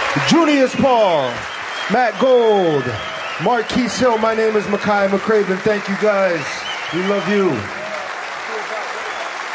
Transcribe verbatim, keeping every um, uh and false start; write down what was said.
Junius Paul, Matt Gold, Marquise Hill. My name is Makai McCraven. Thank you guys. We love you.